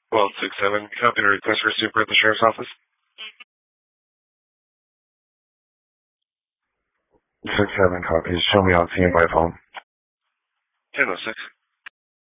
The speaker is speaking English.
Well, 6-7, copy the request for super at the sheriff's office. 6-7 copies. Show me on scene by phone. 10-06.